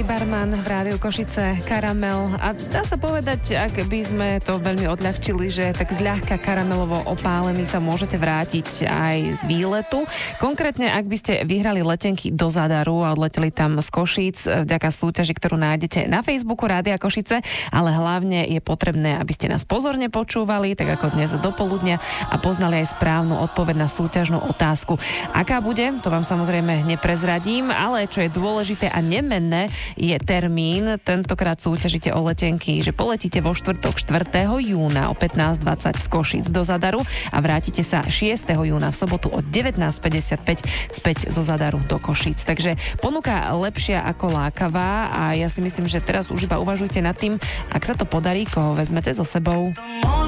barman v Rádiu Košice, Karamel. A dá sa povedať, ak by sme to veľmi odľahčili, že tak zľahka karamelovo opálený sa môžete vrátiť aj z výletu. Konkrétne, ak by ste vyhrali letenky do Zadaru a odleteli tam z Košíc vďaka súťaži, ktorú nájdete na Facebooku Rádia Košice, ale hlavne je potrebné, aby ste nás pozorne počúvali, tak ako dnes do poludnia, a poznali aj správnu odpoveď na súťažnú otázku. Aká bude, to vám samozrejme neprezradím, ale čo je dôležité a nemenné, je termín. Tentokrát súťažíte o letenky, že poletíte vo štvrtok 4. júna o 15:20 z Košíc do Zadaru a vrátite sa 6. júna v sobotu o 19:55 späť zo Zadaru do Košíc. Takže ponuka lepšia ako lákavá a ja si myslím, že teraz už iba uvažujte nad tým, ak sa to podarí, koho vezmete so sebou.